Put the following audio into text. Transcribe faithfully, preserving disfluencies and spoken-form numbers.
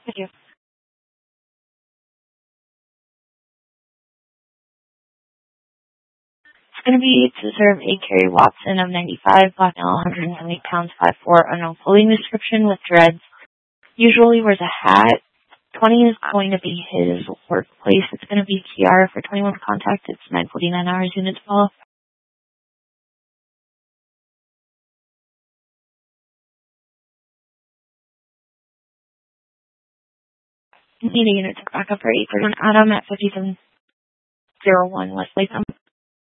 Thank you. It's going to be to serve a Kerry Watson of ninety-five, black male, one hundred seventy pounds, five foot four, unknown clothing description with dreads. Usually wears a hat. twenty is going to be his workplace. It's going to be Kiara for twenty-one contact. It's nine forty-nine hours unit twelve. Need a unit to back up for eight thirty-one Adam at fifty-seven oh one West Latham.